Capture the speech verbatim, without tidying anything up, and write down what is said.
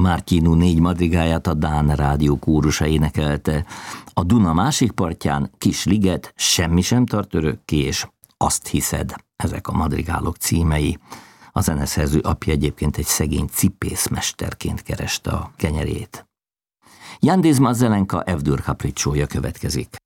Martinu négy madrigáját a Dán Rádió kórusa énekelte. A Duna másik partján Kis liget, Semmi sem tart örökké, és Azt hiszed, ezek a madrigálok címei. A zeneszerző apja egyébként egy szegény cipészmesterként kereste a kenyerét. Jan Disma Zelenka F-dur capricciója következik.